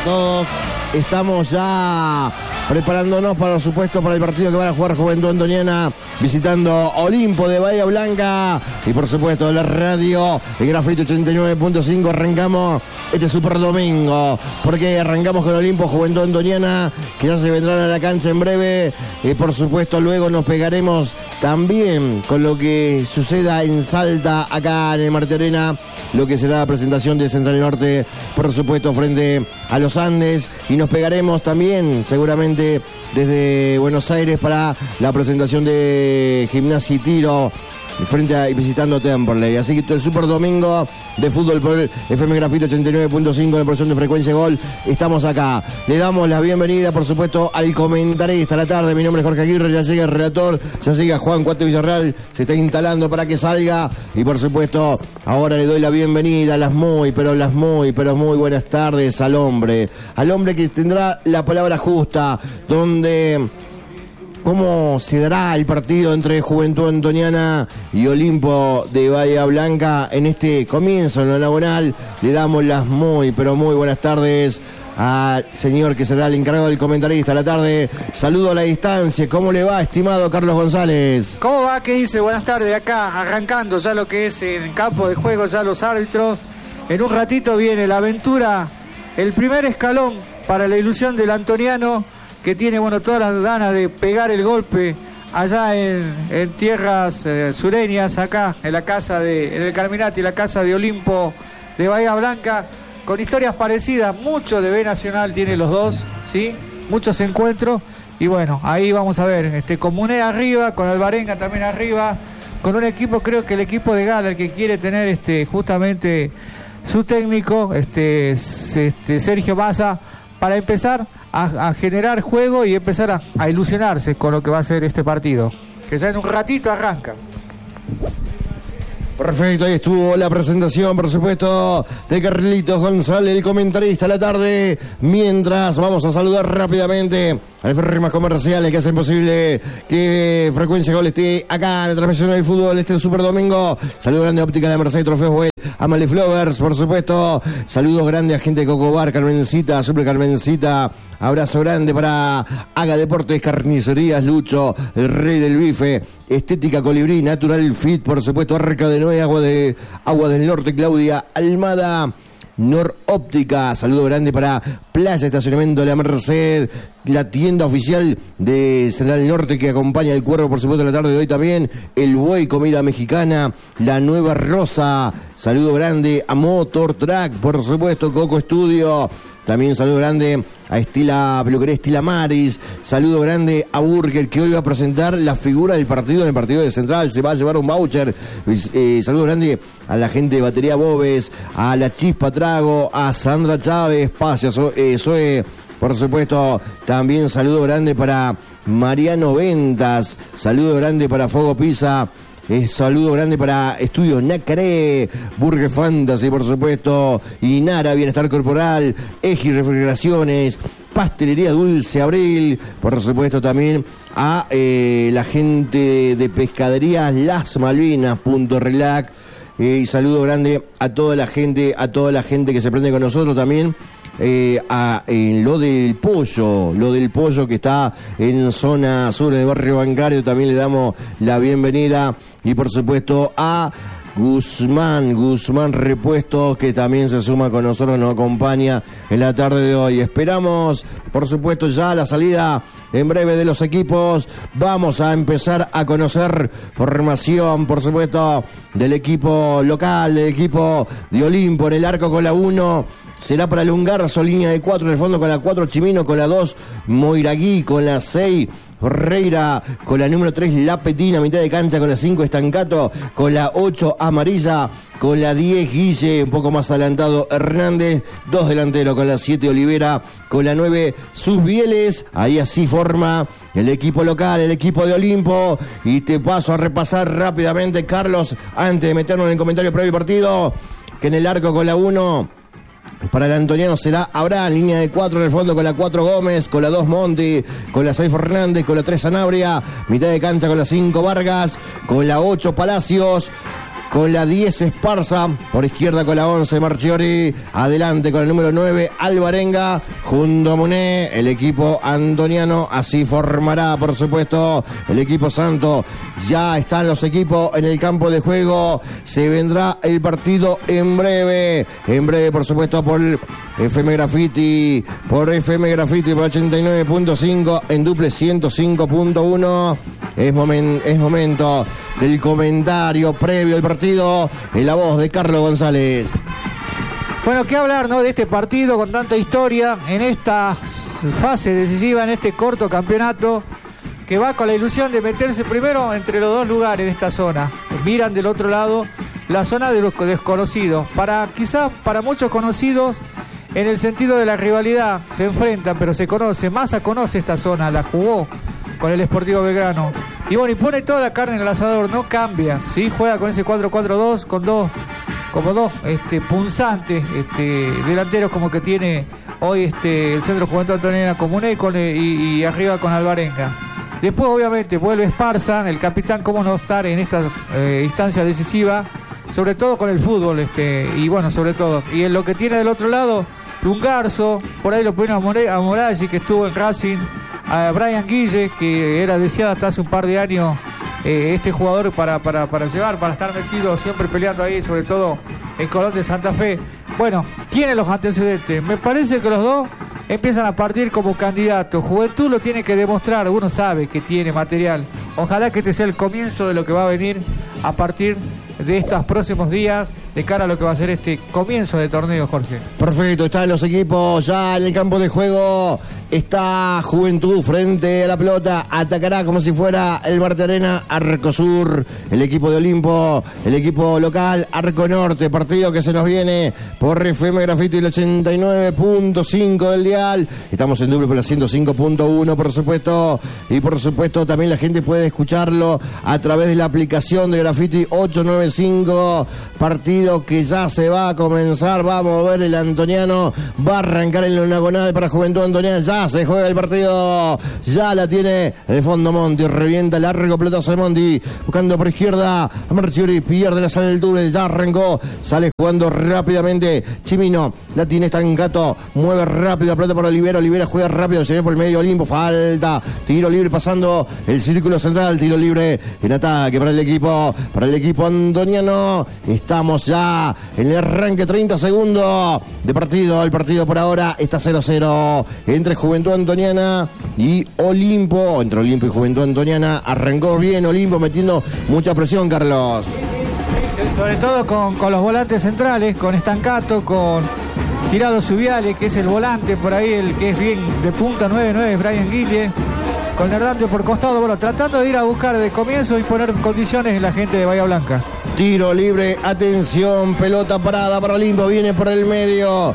todos. Estamos ya preparándonos, por supuesto, para el partido que van a jugar Juventud Antoniana visitando Olimpo de Bahía Blanca. Y por supuesto, la radio, el Grafito 89.5. Arrancamos este super domingo, porque arrancamos con Olimpo, Juventud Antoniana, que ya se vendrán a la cancha en breve. Y por supuesto, luego nos pegaremos también con lo que suceda en Salta, acá en el Marte Arena, lo que será la presentación de Central Norte, por supuesto, frente a los Andes. Y nos pegaremos también, seguramente, desde Buenos Aires para la presentación de Gimnasia y Tiro frente a y visitando Temperley. Así que todo el super domingo de fútbol por el FM Grafito 89.5 en la porción de Frecuencia Gol. Estamos acá. Le damos la bienvenida, por supuesto, al comentarista a la tarde. Mi nombre es Jorge Aguirre, ya llega el relator, ya llega Juan Cuate Villarreal, se está instalando para que salga. Y por supuesto, ahora le doy la bienvenida a las muy buenas tardes al hombre que tendrá la palabra justa, donde cómo se dará el partido entre Juventud Antoniana y Olimpo de Bahía Blanca en este comienzo en lo laboral. Le damos las muy buenas tardes al señor que será el encargado del comentarista a la tarde. Saludo a la distancia. ¿Cómo le va, estimado Carlos González? ¿Cómo va? ¿Qué dice? Buenas tardes. Acá arrancando ya lo que es en campo de juego, ya los árbitros. En un ratito viene la aventura, el primer escalón para la ilusión del antoniano, que tiene todas las ganas de pegar el golpe allá en tierras sureñas, acá en el Carminati, la casa de Olimpo de Bahía Blanca, con historias parecidas. Mucho de B Nacional tiene los dos, ¿sí? Muchos encuentros. Y ahí vamos a ver, con Muné arriba, con Alvarenga también arriba, con un equipo, creo que el equipo de Gala, el que quiere tener justamente su técnico, Sergio Massa, para empezar a generar juego y empezar a ilusionarse con lo que va a ser este partido, que ya en un ratito arranca. Perfecto, ahí estuvo la presentación, por supuesto, de Carlitos González, el comentarista a la tarde. Mientras vamos a saludar rápidamente a las firmas comerciales que hacen posible que Frecuencia Gol esté acá en la transmisión del fútbol este super domingo. Saludo grande a Óptica de Mercedes, Trofeo Well, a Male Flowers, por supuesto. Saludos grande a gente de Cocobar, Carmencita, Super Carmencita. Abrazo grande para Haga Deportes, Carnicerías Lucho, el rey del bife, Estética Colibrí, Natural Fit, por supuesto, Arca de Noé, Agua del Norte, Claudia Almada, Nor Óptica. Saludo grande para Plaza Estacionamiento de la Merced, la tienda oficial de Central Norte que acompaña el Cuervo, por supuesto, en la tarde de hoy también. El Buey, comida mexicana, la Nueva Rosa. Saludo grande a Motor Track, por supuesto, Coco Estudio. También saludo grande a Estila Peluquería Estila Maris. Saludo grande a Burger, que hoy va a presentar la figura del partido en el partido de Central. Se va a llevar un voucher. Saludo grande a la gente de Batería Bobes, a la Chispa Trago, a Sandra Chávez, Paz, Zoe. Por supuesto, también saludo grande para Mariano Ventas. Saludo grande para Fuego Pizza. Saludo grande para Estudio Nacaré, Burger Fantasy, por supuesto, Inara, Bienestar Corporal, Eji Refrigeraciones, Pastelería Dulce Abril, por supuesto también a la gente de Pescaderías Las Malvinas, Punto Relax, y saludo grande a toda la gente que se prende con nosotros también. En lo del pollo que está en zona sur, en el barrio bancario, también le damos la bienvenida. Y por supuesto a Guzmán Repuestos, que también se suma con nosotros, nos acompaña en la tarde de hoy. Esperamos, por supuesto, ya la salida en breve de los equipos. Vamos a empezar a conocer formación, por supuesto, del equipo local, del equipo de Olimpo. En el arco con la 1 será para Lungarzo, línea de 4 en el fondo con la 4 Chimino, con la 2 Moiragui, con la 6 Ferreira, con la número 3 La Petina, mitad de cancha con la 5 Estancato, con la 8 Amarilla, con la 10 Guille, un poco más adelantado Hernández, 2 delanteros con la 7 Olivera, con la 9 Susbieles. Ahí así forma el equipo local, el equipo de Olimpo. Y te paso a repasar rápidamente, Carlos, antes de meternos en el comentario previo partido, que en el arco con la 1 para el antoniano será Abraham, línea de 4 en el fondo con la 4 Gómez, con la 2 Monti, con la 6 Fernández, con la 3 Sanabria, mitad de cancha con la 5 Vargas, con la 8 Palacios, con la 10 Esparza, por izquierda con la 11 Marchiori, adelante con el número 9 Alvarenga, junto a Muné, el equipo antoniano. Así formará, por supuesto, el equipo santo. Ya están los equipos en el campo de juego, se vendrá el partido en breve, por supuesto, por FM Graffiti, por 89.5, en Duple 105.1. Es momento del comentario previo al partido en la voz de Carlos González. Bueno, qué hablar, ¿no?, de este partido con tanta historia en esta fase decisiva, en este corto campeonato, que va con la ilusión de meterse primero entre los dos lugares de esta zona. Miran del otro lado la zona de los desconocidos. Quizás para muchos conocidos en el sentido de la rivalidad, se enfrentan, pero se conoce. Massa conoce esta zona, la jugó con el Sportivo Belgrano. Y bueno, y pone toda la carne en el asador, no cambia, ¿sí? Juega con ese 4-4-2, con dos punzantes delanteros como que tiene hoy el Centro Juventud Antoniana con Muné y arriba con Alvarenga. Después, obviamente, vuelve Esparza, el capitán, cómo no estar en esta instancia decisiva, sobre todo con el fútbol, y bueno, sobre todo. Y en lo que tiene del otro lado, Lungarzo, por ahí lo pone a Moraggi, que estuvo en Racing, a Brian Guille, que era deseado hasta hace un par de años este jugador para llevar, para estar metido, siempre peleando ahí, sobre todo en Colón de Santa Fe. Bueno, tiene los antecedentes. Me parece que los dos empiezan a partir como candidatos. Juventud lo tiene que demostrar, uno sabe que tiene material. Ojalá que este sea el comienzo de lo que va a venir a partir de estos próximos días de cara a lo que va a ser este comienzo de torneo, Jorge. Perfecto, están los equipos ya en el campo de juego. Está Juventud frente a la pelota, atacará como si fuera el Marte Arena, Arco Sur, el equipo de Olimpo, el equipo local, Arco Norte, partido que se nos viene por FM Graffiti, el 89.5 del dial. Estamos en doble por la 105.1, por supuesto, y por supuesto también la gente puede escucharlo a través de la aplicación de Graffiti 895, partido que ya se va a comenzar. Vamos a ver, el antoniano va a arrancar en la diagonal para Juventud Antoniana. Ya se juega el partido, ya la tiene de fondo Monti, revienta el largo pelotazo de Monti, buscando por izquierda a Marchiori, pierde la sala del túnel, ya arrancó, sale jugando rápidamente Chimino, la tiene Stancato, mueve rápido la pelota para Olivera juega rápido, se viene por el medio Olimpo, falta, tiro libre pasando el círculo central, tiro libre en ataque para el equipo antoniano. Estamos ya en el arranque, 30 segundos de partido, el partido por ahora está 0-0 entre Juventud Antoniana y Olimpo, entre Olimpo y Juventud Antoniana. Arrancó bien Olimpo metiendo mucha presión, Carlos. Sí, sobre todo con los volantes centrales, con Stancato, con Tirado Subiales, que es el volante por ahí, el que es bien de punta, 9-9, Brian Guille, con Hernández por costado, bueno, tratando de ir a buscar de comienzo y poner condiciones en la gente de Bahía Blanca. Tiro libre, atención, pelota parada para Olimpo, viene por el medio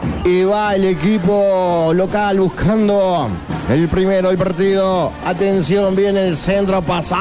y va el equipo local buscando el primero del partido. Atención, viene el centro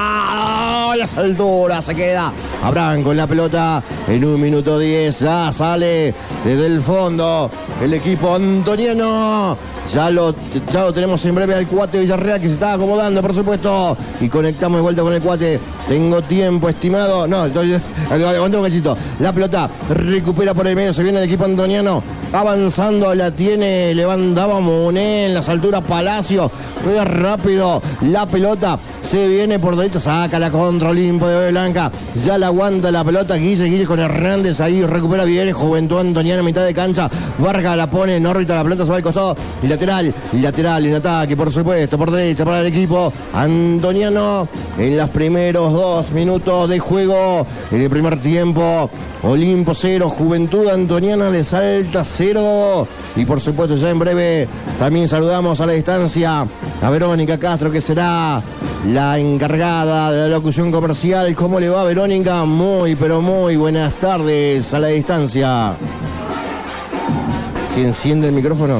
pasado a las alturas, se queda Abraham con la pelota en 1 minuto 10, ya sale desde el fondo el equipo antoniano. Ya lo tenemos en breve al cuate Villarreal, que se está acomodando, por supuesto, y conectamos de vuelta con el cuate. Tengo tiempo estimado, no, aguanta un cachito. La pelota recupera por el medio, se viene el equipo antoniano avanzando, la tiene, levantaba Muné en las alturas, Palacio juega rápido la pelota, se viene por derecha, saca la contra Olimpo de Bahía Blanca, ya la aguanta la pelota Guille con Hernández, ahí recupera bien Juventud Antoniana, mitad de cancha, Vargas la pone en órbita, la pelota se va al costado, y lateral en ataque, por supuesto, por derecha para el equipo antoniano. En los primeros 2 minutos de juego, en el primer tiempo, Olimpo 0, Juventud Antoniana de Salta 0. Y por supuesto ya en breve también saludamos a la distancia a Verónica Castro, que será la encargada de la locución comercial. ¿Cómo le va, Verónica? Muy, pero muy buenas tardes a la distancia. ¿Se enciende el micrófono?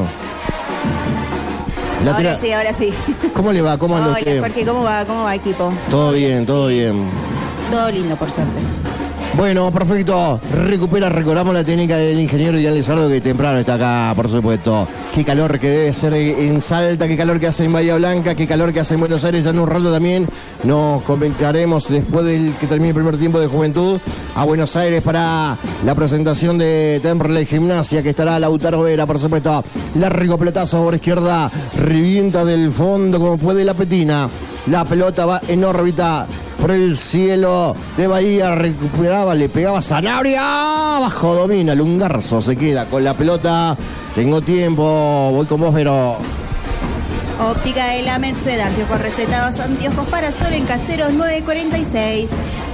Ahora sí. ¿Cómo le va? ¿Cómo anda usted? Jorge, ¿cómo va equipo? Todo bien, todo bien. Todo lindo, por suerte. Bueno, perfecto. Recordamos la técnica del ingeniero Ian Lizardo, que temprano está acá, por supuesto. Qué calor que debe ser en Salta, qué calor que hace en Bahía Blanca, qué calor que hace en Buenos Aires. Ya en un rato también nos comentaremos, después del que termine el primer tiempo de Juventud, a Buenos Aires para la presentación de Temperley Gimnasia, que estará Lautaro Vera, por supuesto. Largo pelotazo por izquierda, revienta del fondo como puede la Petina. La pelota va en órbita por el cielo de Bahía, recuperaba, le pegaba Sanabria, bajo domina, Lungarzo se queda con la pelota. Tengo tiempo, voy con vos, Vero. Óptica de la Merced, anteojos recetados, anteojos para sol en Caseros 946.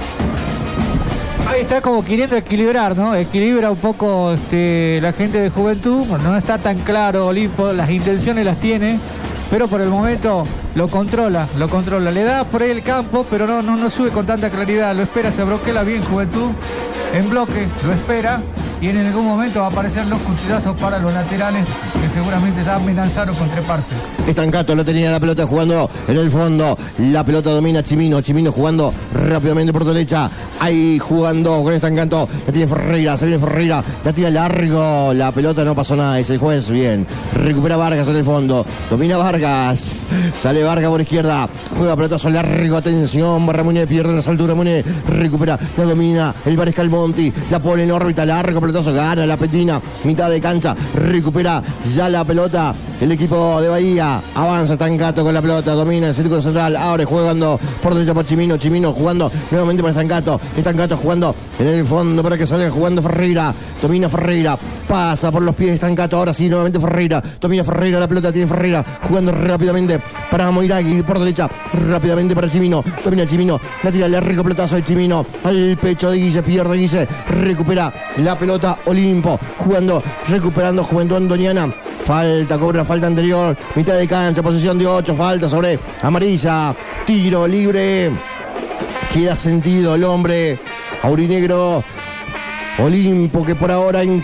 Ahí está como queriendo equilibrar, ¿no? Equilibra un poco la gente de Juventud. Bueno, no está tan claro Olimpo, las intenciones las tiene, pero por el momento lo controla. Le da por ahí el campo, pero no sube con tanta claridad. Lo espera, se broquela bien Juventud. En bloque, lo espera. Y en algún momento va a aparecer los cuchillazos para los laterales, que seguramente ya amenazaron con treparse. Estancato la tenía la pelota jugando en el fondo. La pelota domina Chimino jugando rápidamente por derecha. Ahí jugando con Estancato. La tiene Ferreira, se viene Ferreira. La tira largo. La pelota no pasó nada. Es el juez, bien. Recupera Vargas en el fondo. Domina Vargas. Sale Vargas por izquierda. Juega pelotazo largo. Atención. Barra Muñe pierde en las alturas. Muñe recupera. La domina el Mariscal Monti. La pone en órbita. Largo pelotazo. Gana la Petina. Mitad de cancha. Recupera ya la pelota. El equipo de Bahía avanza, Estancato con la pelota, domina el círculo central, abre jugando por derecha para Chimino jugando nuevamente para Estancato jugando en el fondo para que salga jugando Ferreira, domina Ferreira, pasa por los pies de Estancato, ahora sí nuevamente Ferreira, domina Ferreira, la pelota tiene Ferreira, jugando rápidamente para Moiragui por derecha, rápidamente para Chimino, domina Chimino, la tira el rico pelotazo de Chimino, al pecho de Guille, pierde Guille, recupera la pelota Olimpo, recuperando Juventud Antoniana. Falta, cobra falta anterior, mitad de cancha, posición de 8, falta sobre Amarilla, tiro libre, queda sentido el hombre aurinegro Olimpo, que por ahora en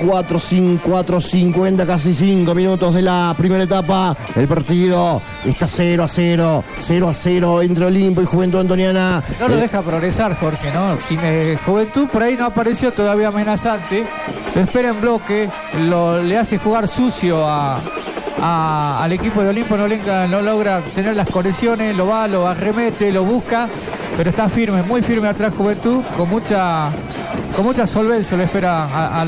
4:50, casi 5 minutos de la primera etapa, el partido está 0-0 entre Olimpo y Juventud Antoniana. No lo deja progresar, Jorge, ¿no? Juventud por ahí no apareció todavía amenazante, lo espera en bloque, le hace jugar sucio al equipo de Olimpo, no logra tener las conexiones, lo arremete, lo busca, pero está firme, muy firme atrás Juventud, con mucha solvencia lo espera a